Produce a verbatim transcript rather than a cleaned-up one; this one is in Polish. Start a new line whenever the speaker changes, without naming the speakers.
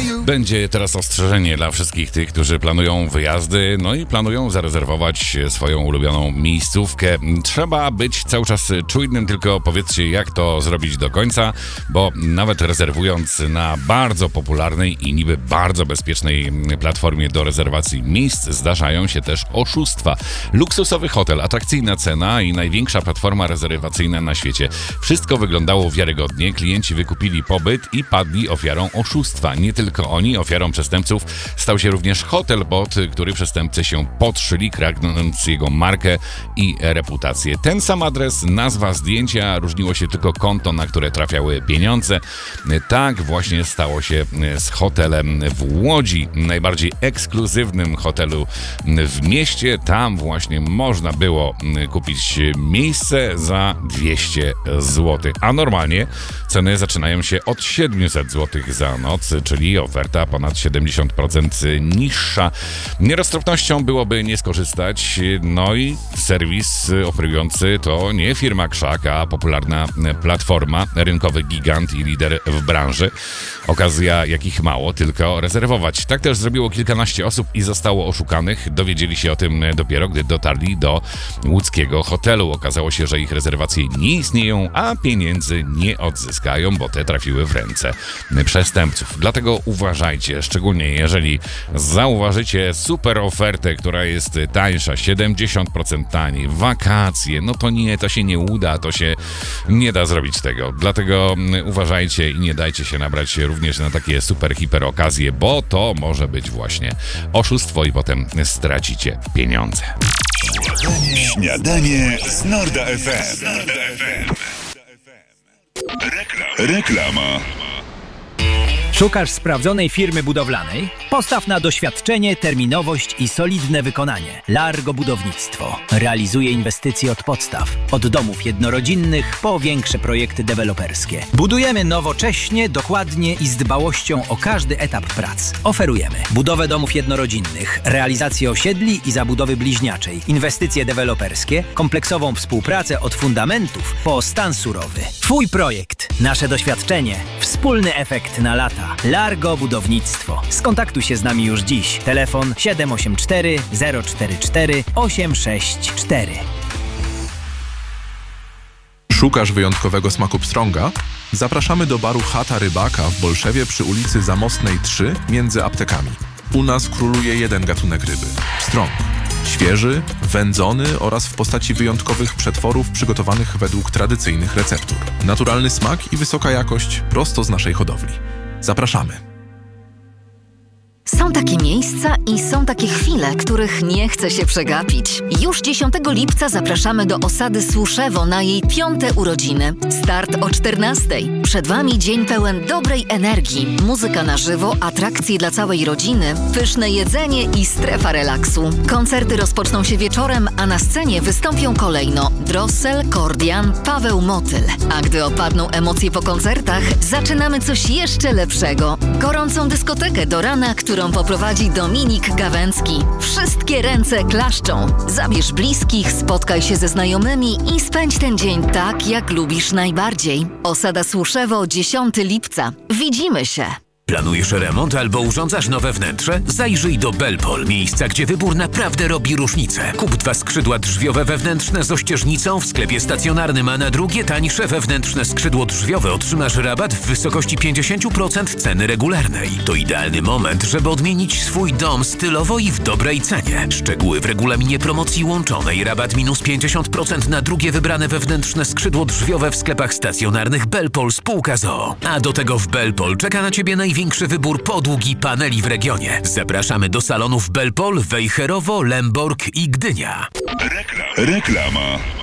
Będzie teraz ostrzeżenie dla wszystkich tych, którzy planują wyjazdy, no i planują zarezerwować swoją ulubioną miejscówkę. Trzeba być cały czas czujnym, tylko powiedzcie, jak to zrobić do końca, bo nawet rezerwując na bardzo popularnej i niby bardzo bezpiecznej platformie do rezerwacji miejsc, zdarzają się też oszustwa. Luksusowy hotel, atrakcyjna cena i największa platforma rezerwacyjna na świecie. Wszystko wyglądało wiarygodnie, klienci wykupili pobyt i padli ofiarą oszustwa. Nie tylko oni, ofiarą przestępców stał się również hotel, pod który przestępcy się podszyli, kradnąc jego markę i reputację. Ten sam adres, nazwa, zdjęcia, różniło się tylko konto, na które trafiały pieniądze. Tak właśnie stało się z hotelem w Łodzi, najbardziej ekskluzywnym hotelu w mieście. Tam właśnie można było kupić miejsce za dwieście złotych, a normalnie ceny zaczynają się od siedemset złotych za noc, czyli oferta ponad siedemdziesiąt procent niższa. Nieroztropnością byłoby nie skorzystać, no i serwis oferujący to nie firma Krzak, a popularna platforma, rynkowy gigant i lider w branży. Okazja jakich mało, tylko rezerwować. Tak też zrobiło kilkanaście osób i zostało oszukanych. Dowiedzieli się o tym dopiero, gdy dotarli do łódzkiego hotelu. Okazało się, że ich rezerwacje nie istnieją, a pieniędzy nie odzyskają, bo te trafiły w ręce przestępców. Dlatego uważajcie, szczególnie jeżeli zauważycie super ofertę, która jest tańsza, siedemdziesiąt procent taniej, wakacje, no to nie, to się nie uda, to się nie da zrobić tego. Dlatego uważajcie i nie dajcie się nabrać również na takie super, hiper okazje, bo to może być właśnie oszustwo i potem stracicie pieniądze.
Śniadanie z Norda F M. Reklama.
Szukasz sprawdzonej firmy budowlanej? Postaw na doświadczenie, terminowość i solidne wykonanie. Largo Budownictwo realizuje inwestycje od podstaw. Od domów jednorodzinnych po większe projekty deweloperskie. Budujemy nowocześnie, dokładnie i z dbałością o każdy etap prac. Oferujemy budowę domów jednorodzinnych, realizację osiedli i zabudowy bliźniaczej, inwestycje deweloperskie, kompleksową współpracę od fundamentów po stan surowy. Twój projekt, nasze doświadczenie, wspólny efekt na lata. Largo Budownictwo. Skontaktuj się z nami już dziś. Telefon siedem osiem cztery zero cztery cztery osiem sześć cztery.
Szukasz wyjątkowego smaku pstrąga? Zapraszamy do baru Chata Rybaka w Bolszewie przy ulicy Zamostnej trzy między aptekami. U nas króluje jeden gatunek ryby – pstrąg. Świeży, wędzony oraz w postaci wyjątkowych przetworów przygotowanych według tradycyjnych receptur. Naturalny smak i wysoka jakość prosto z naszej hodowli. Zapraszamy.
Są takie miejsca i są takie chwile, których nie chce się przegapić. Już dziesiątego lipca zapraszamy do osady Słuszewo na jej piąte urodziny. Start o czternastej. Przed Wami dzień pełen dobrej energii, muzyka na żywo, atrakcje dla całej rodziny, pyszne jedzenie i strefa relaksu. Koncerty rozpoczną się wieczorem, a na scenie wystąpią kolejno Drossel, Kordian, Paweł Motyl. A gdy opadną emocje po koncertach, zaczynamy coś jeszcze lepszego. Gorącą dyskotekę do rana, którą poprowadzi Dominik Gawęcki. Wszystkie ręce klaszczą. Zabierz bliskich, spotkaj się ze znajomymi i spędź ten dzień tak, jak lubisz najbardziej. Osada Słuszewo, dziesiątego lipca. Widzimy się!
Planujesz remont albo urządzasz nowe wnętrze? Zajrzyj do Belpol, miejsca, gdzie wybór naprawdę robi różnicę. Kup dwa skrzydła drzwiowe wewnętrzne z ościeżnicą w sklepie stacjonarnym, a na drugie tańsze wewnętrzne skrzydło drzwiowe otrzymasz rabat w wysokości pięćdziesiąt procent ceny regularnej. To idealny moment, żeby odmienić swój dom stylowo i w dobrej cenie. Szczegóły w regulaminie promocji łączonej. Rabat minus pięćdziesiąt procent na drugie wybrane wewnętrzne skrzydło drzwiowe w sklepach stacjonarnych Belpol spółka z o o. A do tego w Belpol czeka na Ciebie największy Największy wybór podłóg i paneli w regionie. Zapraszamy do salonów Belpol, Wejherowo, Lemborg i Gdynia.
Reklama.